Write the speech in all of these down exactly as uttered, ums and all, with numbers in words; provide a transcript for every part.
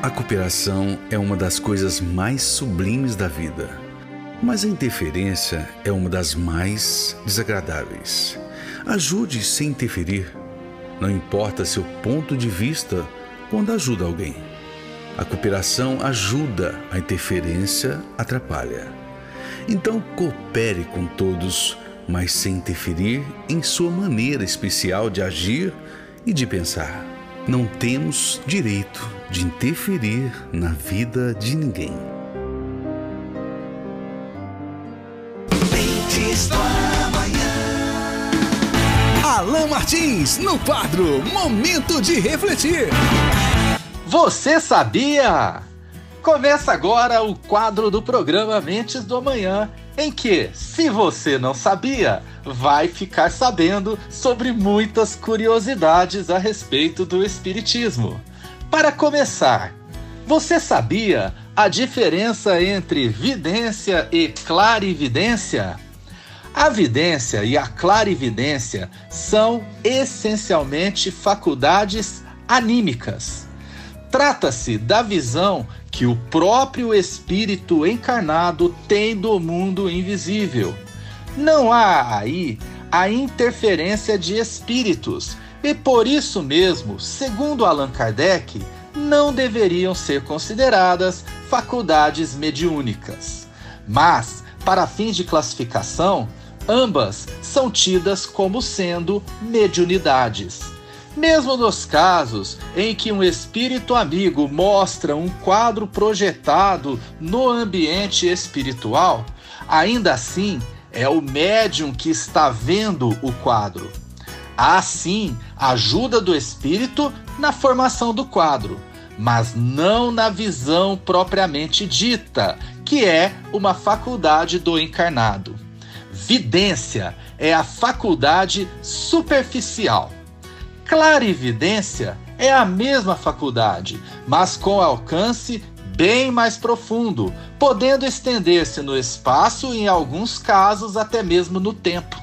A cooperação é uma das coisas mais sublimes da vida, mas a interferência é uma das mais desagradáveis. Ajude sem interferir. Não importa seu ponto de vista quando ajuda alguém. A cooperação ajuda, a interferência atrapalha. Então coopere com todos, mas sem interferir em sua maneira especial de agir e de pensar. Não temos direito de interferir na vida de ninguém. Mentes do Amanhã. Alan Martins, no quadro Momento de Refletir. Você sabia? Começa agora o quadro do programa Mentes do Amanhã, em que, se você não sabia, vai ficar sabendo sobre muitas curiosidades a respeito do Espiritismo. Para começar, você sabia a diferença entre vidência e clarividência? A vidência e a clarividência são essencialmente faculdades anímicas. Trata-se da visão que o próprio espírito encarnado tem do mundo invisível. Não há aí a interferência de espíritos e por isso mesmo, segundo Allan Kardec, não deveriam ser consideradas faculdades mediúnicas. Mas, para fins de classificação, ambas são tidas como sendo mediunidades. Mesmo nos casos em que um espírito amigo mostra um quadro projetado no ambiente espiritual, ainda assim é o médium que está vendo o quadro. Há sim ajuda do espírito na formação do quadro, mas não na visão propriamente dita, que é uma faculdade do encarnado. Vidência é a faculdade superficial. Clarividência é a mesma faculdade, mas com alcance bem mais profundo, podendo estender-se no espaço e, em alguns casos, até mesmo no tempo.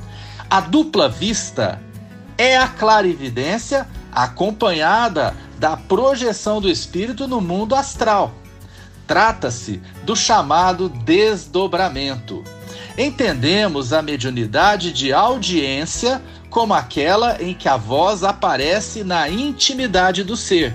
A dupla vista é a clarividência acompanhada da projeção do espírito no mundo astral. Trata-se do chamado desdobramento. Entendemos a mediunidade de audiência como aquela em que a voz aparece na intimidade do ser.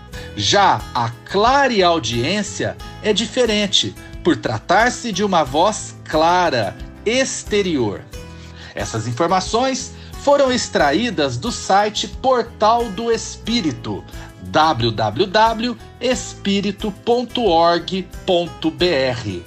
Já a clareaudiência é diferente, por tratar-se de uma voz clara, exterior. Essas informações foram extraídas do site Portal do Espírito, w w w ponto espírito ponto org ponto b r.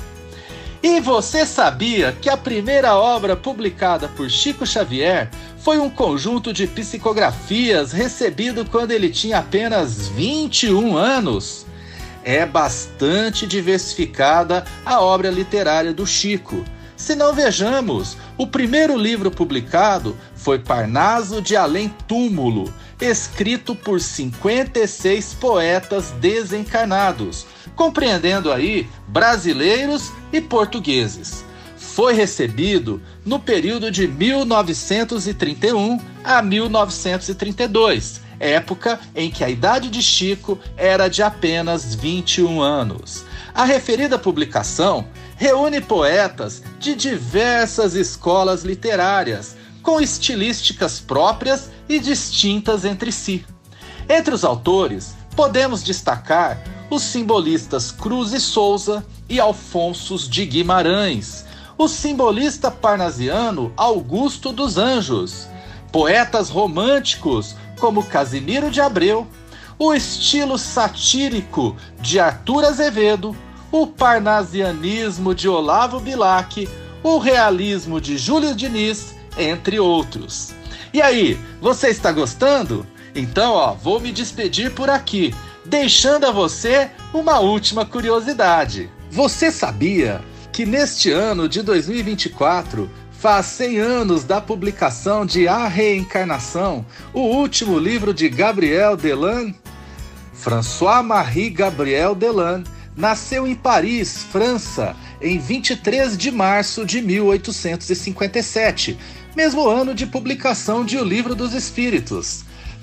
E você sabia que a primeira obra publicada por Chico Xavier foi um conjunto de psicografias recebido quando ele tinha apenas vinte e um anos? É bastante diversificada a obra literária do Chico. Se não vejamos, o primeiro livro publicado foi Parnaso de Além Túmulo, escrito por cinquenta e seis poetas desencarnados, compreendendo aí brasileiros e portugueses. Foi recebido no período de mil novecentos e trinta e um a mil novecentos e trinta e dois, época em que a idade de Chico era de apenas vinte e um anos. A referida publicação reúne poetas de diversas escolas literárias, com estilísticas próprias e distintas entre si. Entre os autores, podemos destacar os simbolistas Cruz e Souza e Alfonso de Guimarães, o simbolista parnasiano Augusto dos Anjos, poetas românticos como Casimiro de Abreu, o estilo satírico de Arthur Azevedo, o parnasianismo de Olavo Bilac, o realismo de Júlio Diniz, entre outros. E aí, você está gostando? Então, ó, vou me despedir por aqui, deixando a você uma última curiosidade. Você sabia que neste ano de dois mil e vinte e quatro faz cem anos da publicação de A Reencarnação, o último livro de Gabriel Delan? François-Marie Gabriel Delan nasceu em Paris, França, em vinte e três de março de mil oitocentos e cinquenta e sete, mesmo ano de publicação de O Livro dos Espíritos.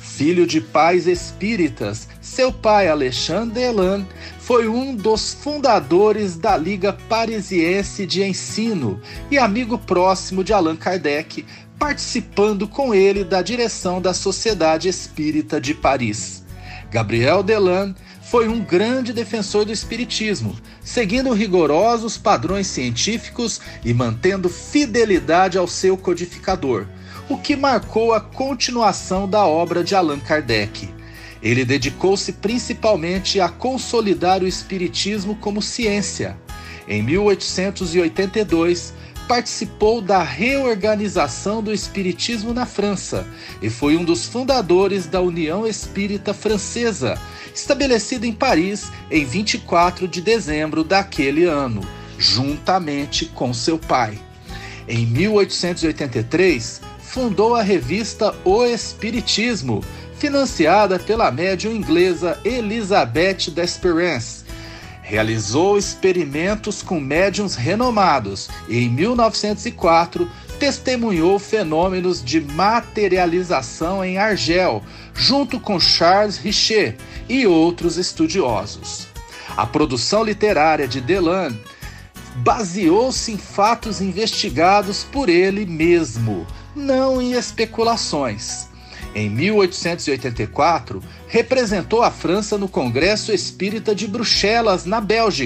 Filho de pais espíritas, seu pai, Alexandre Delan, foi um dos fundadores da Liga Parisiense de Ensino e amigo próximo de Allan Kardec, participando com ele da direção da Sociedade Espírita de Paris. Gabriel Delan foi um grande defensor do espiritismo, seguindo rigorosos padrões científicos e mantendo fidelidade ao seu codificador, o que marcou a continuação da obra de Allan Kardec. Ele dedicou-se principalmente a consolidar o espiritismo como ciência. Em mil oitocentos e oitenta e dois, participou da reorganização do espiritismo na França e foi um dos fundadores da União Espírita Francesa, estabelecida em Paris em vinte e quatro de dezembro daquele ano, juntamente com seu pai. Em mil oitocentos e oitenta e três, fundou a revista O Espiritismo, financiada pela médium inglesa Elizabeth Desperance. Realizou experimentos com médiuns renomados e, em mil novecentos e quatro, testemunhou fenômenos de materialização em Argel, junto com Charles Richer e outros estudiosos. A produção literária de Delan baseou-se em fatos investigados por ele mesmo, não em especulações. Em mil oitocentos e oitenta e quatro, representou a França no Congresso Espírita de Bruxelas, na Bélgica,